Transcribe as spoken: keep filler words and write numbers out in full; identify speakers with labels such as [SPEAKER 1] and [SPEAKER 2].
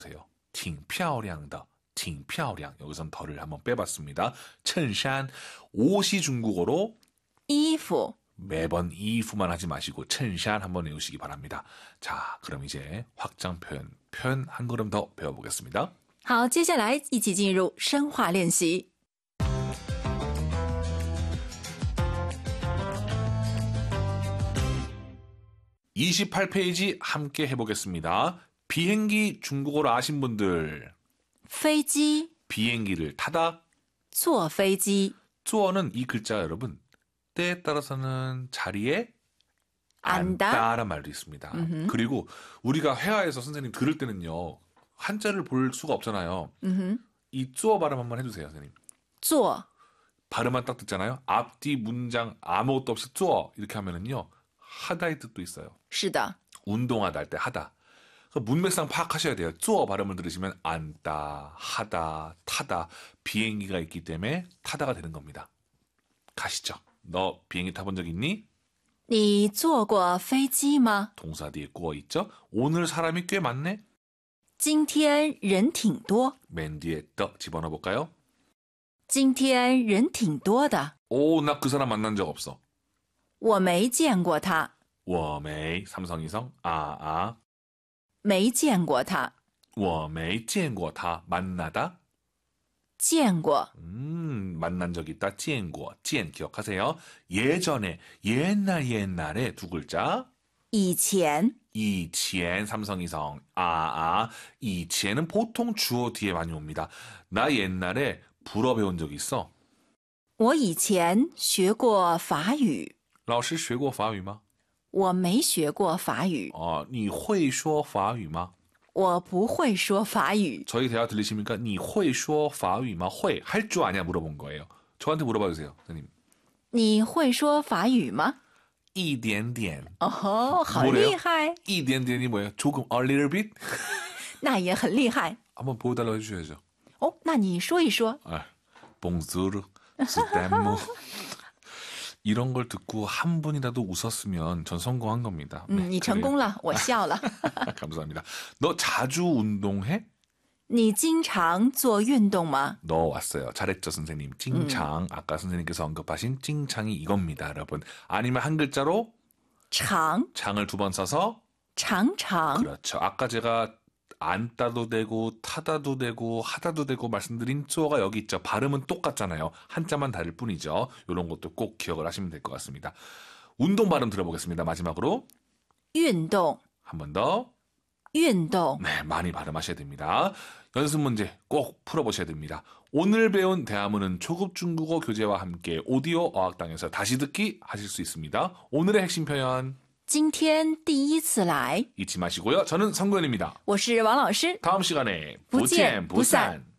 [SPEAKER 1] 挺漂亮的挺漂亮. 여기선 더를 한번 빼봤습니다. 衬衫 옷이 중국어로
[SPEAKER 2] 衣服
[SPEAKER 1] 매번 이프만 하지 마시고 衬衫 한번 외우시기 바랍니다. 자, 그럼 이제 확장 표현, 표현 한 걸음 더 배워보겠습니다.
[SPEAKER 2] 好，接下来一起进入深化练习。
[SPEAKER 1] 이십팔 페이지 함께 해보겠습니다. 비행기 중국어로 아신 분들.
[SPEAKER 2] 飞机
[SPEAKER 1] 비행기를 타다.
[SPEAKER 2] 坐飞机
[SPEAKER 1] zu어는 이 글자 여러분 때에 따라서는 자리에
[SPEAKER 2] 앉다.
[SPEAKER 1] 앉다란 말도 있습니다.
[SPEAKER 2] 음흠.
[SPEAKER 1] 그리고 우리가 회화에서 선생님 들을 때는요. 한자를 볼 수가 없잖아요.
[SPEAKER 2] 음흠.
[SPEAKER 1] 이 zu어 발음 한번 해주세요. 선생님.
[SPEAKER 2] 坐
[SPEAKER 1] 발음만 딱 듣잖아요. 앞뒤 문장 아무것도 없이 zu어 이렇게 하면은요. 하다의 뜻도 있어요.
[SPEAKER 2] 是的
[SPEAKER 1] 운동하다 할 때 하다. 문맥상 파악하셔야 돼요. zu어 발음을 들으시면 앉다, 하다, 타다. 비행기가 있기 때문에 타다가 되는 겁니다. 가시죠. 너 비행기 타본 적 있니?
[SPEAKER 2] 你坐过飞机吗
[SPEAKER 1] 동사 뒤에 꾸어 있죠? 오늘 사람이 꽤 많네?
[SPEAKER 2] 今天人挺多
[SPEAKER 1] 맨 뒤에 떡 집어넣어 볼까요?
[SPEAKER 2] 今天人挺多的
[SPEAKER 1] 오, 나 그 사람 만난 적 없어.
[SPEAKER 2] 我没见过他
[SPEAKER 1] 워메이 삼성이성 아, 아.
[SPEAKER 2] 没见过他
[SPEAKER 1] 워메이 见过他 만나다.
[SPEAKER 2] 见过
[SPEAKER 1] 음, 만난 적 있다. 见过, 见 기억하세요. 예전에, 옛날 옛날에 두 글자.
[SPEAKER 2] 以前
[SPEAKER 1] 이치엔 삼성이성 아, 아. 이치엔은 보통 주어 뒤에 많이 옵니다. 나 옛날에 불어 배운 적 있어.
[SPEAKER 2] 我以前学过法语
[SPEAKER 1] 老师学过法语吗?
[SPEAKER 2] 我没学过法语
[SPEAKER 1] 어, 你会说法语吗?
[SPEAKER 2] 我不会说法语
[SPEAKER 1] 저희 대화 들리십니까? 你会说法语吗? 会, 할 줄 아냐 물어본 거예요. 저한테 물어봐 주세요, 선생님.
[SPEAKER 2] 你会说法语吗
[SPEAKER 1] 一点点.
[SPEAKER 2] 哦吼好
[SPEAKER 1] 뭐래요?
[SPEAKER 2] 厉害
[SPEAKER 1] 一点点이 뭐예요? 조금, a little bit?
[SPEAKER 2] 那也很厉害
[SPEAKER 1] 한번 보여달라고 해주셔야죠.
[SPEAKER 2] 哦那你说一说
[SPEAKER 1] 아, 봉수르, 스테무. 이런 걸 듣고 한 분이라도 웃었으면 전 성공한 겁니다.
[SPEAKER 2] 嗯
[SPEAKER 1] 네,
[SPEAKER 2] 你成功了我笑了
[SPEAKER 1] 감사합니다. 너 자주 운동해?
[SPEAKER 2] 你经常做运动吗
[SPEAKER 1] 너 왔어요. 잘했죠, 선생님. 찡창. 음. 아까 선생님께서 언급하신 찡창이 이겁니다, 여러분. 아니면 한 글자로
[SPEAKER 2] 长
[SPEAKER 1] 장을 두 번 써서
[SPEAKER 2] 常常
[SPEAKER 1] 그렇죠. 아까 제가 앉다도 되고 타다도 되고 하다도 되고 말씀드린 zu어가 여기 있죠. 발음은 똑같잖아요. 한자만 다를 뿐이죠. 이런 것도 꼭 기억을 하시면 될 것 같습니다. 운동 발음 들어보겠습니다. 마지막으로
[SPEAKER 2] 运动
[SPEAKER 1] 한 번 더.
[SPEAKER 2] 运动
[SPEAKER 1] 네, 많이 발음하셔야 됩니다. 연습 문제 꼭 풀어보셔야 됩니다. 오늘 배운 대화문은 초급 중국어 교재와 함께 오디오 어학당에서 다시 듣기 하실 수 있습니다. 오늘의 핵심 표현
[SPEAKER 2] 今天第一次来
[SPEAKER 1] 잊지 마시고요. 저는 성구현입니다.
[SPEAKER 2] 我是王老师
[SPEAKER 1] 다음 시간에
[SPEAKER 2] 不见不散